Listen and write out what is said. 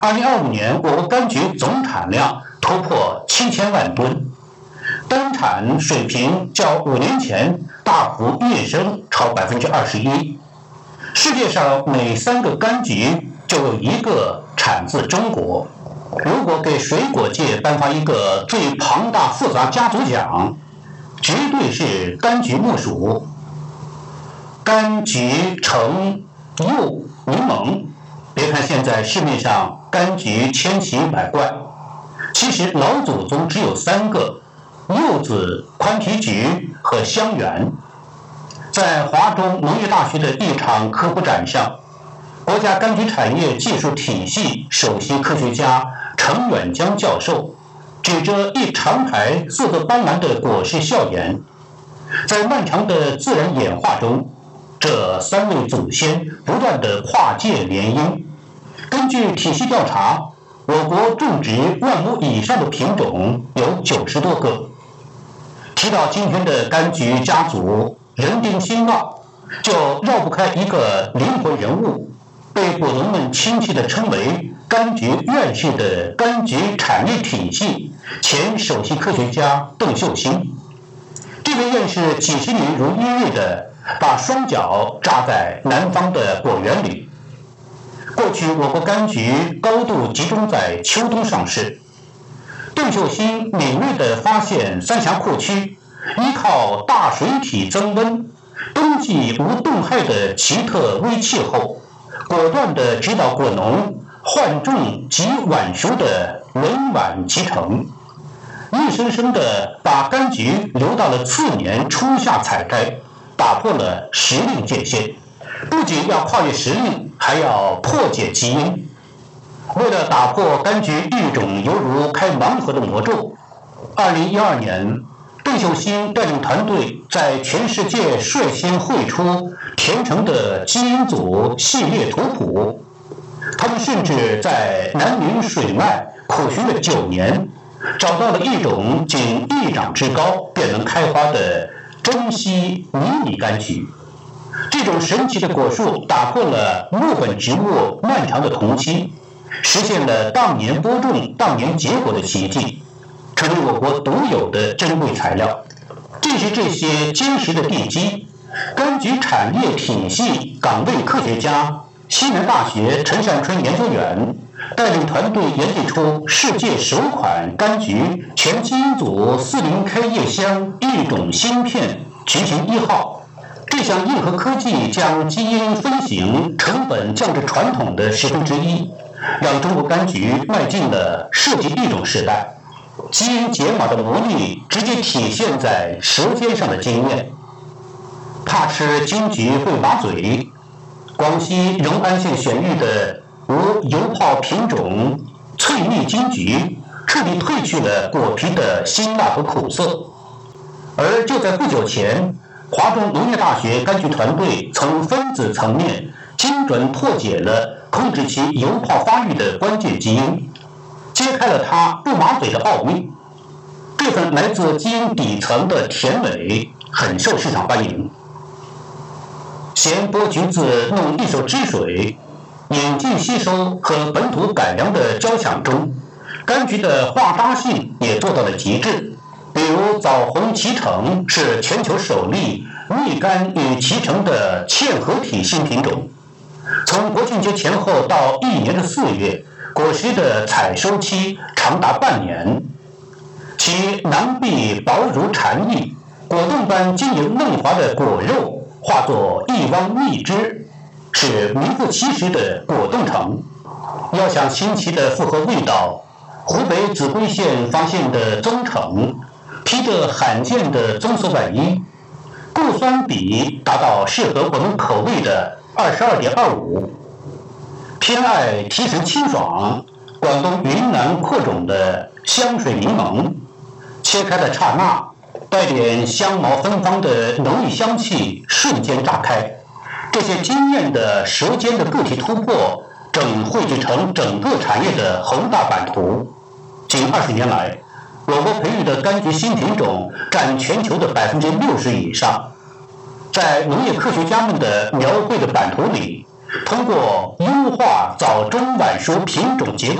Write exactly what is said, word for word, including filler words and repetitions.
二零二五年，我国柑橘总产量突破七千万吨，单产水平较五年前大幅跃升超百分之二十一。世界上每三个柑橘就有一个产自中国。如果给水果界颁发一个最庞大复杂家族奖，绝对是柑橘莫属。柑橘、橙、柚、柠檬，别看现在市面上柑橘千奇百怪，其实老祖宗只有三个：柚子、宽皮橘和香橼。在华中农业大学的一场科普展上，国家柑橘产业技术体系首席科学家程远江教授指着一长排色泽斑斓的果实笑言，在漫长的自然演化中，这三位祖先不断的跨界联姻。根据体系调查，我国种植万亩以上的品种有九十多个。提到今天的柑橘家族人丁兴旺，就绕不开一个灵魂人物，被果农们亲切地称为柑橘院士的柑橘产业体系前首席科学家邓秀新。这位院士几十年如一日地把双脚扎在南方的果园里。过去我国柑橘高度集中在秋冬上市，邓秀新敏锐地发现三峡库区依靠大水体增温、冬季无冻害的奇特微气候，果断地指导果农换种及晚熟的稳晚集成，硬生生地把柑橘留到了次年初夏采摘，打破了时令界限。不仅要跨越时令，还要破解基因。为了打破柑橘育种犹如开盲盒的魔咒，二零一二年，邓秀新带领团队在全世界率先绘出甜橙的基因组系列图谱。他们甚至在南明水脉苦寻了九年，找到了一种仅一掌之高便能开花的珍稀迷你柑橘。这种神奇的果树打破了木本植物漫长的同期，实现了当年播种当年结果的奇迹，成为我国独有的珍贵材料。正是这些坚实的地基，柑橘产业体系岗位科学家西南大学陈善春研究员带领团队研制出世界首款柑橘全基因组 四零 K 叶香育种芯片群型一号。这项硬核科技将基因分型成本降至传统的十分之一，让中国柑橘迈进了设计育种时代。基因解码的魔力直接体现在舌尖上的经验。怕吃金桔会麻嘴，广西荣安县选育的无油泡品种翠蜜金桔彻底褪去了果皮的辛辣和苦涩。而就在不久前，华中农业大学柑橘团队从分子层面精准破解了控制其油泡发育的关键基因，揭开了它不麻嘴的奥秘。这份来自基因底层的甜美很受市场欢迎。咸剥橘子弄一手汁水，引进吸收和本土改良的交响中，柑橘的化渣性也做到了极致。比如枣红脐橙是全球首例蜜柑与脐橙的嵌合体新品种，从国庆节前后到一年的四月，果实的采收期长达半年，其囊壁薄如蝉翼，果冻般晶莹嫩滑的果肉化作一汪蜜汁，是名副其实的果冻橙。要想新奇的复合味道，湖北秭归县发现的棕橙披着罕见的棕色外衣，固酸比达到适合我们口味的 二十二点二五， 偏爱提神清爽广东云南扩种的香水柠檬，切开的刹那，带点香茅芬芳的浓郁香气瞬间炸开。这些惊艳的舌尖的个体突破，正绘制成整个产业的宏大版图。近二十年来，我国培育的柑橘新品种占全球的百分之六十以上。在农业科学家们的描绘的版图里， 通过优化早中晚熟品种结构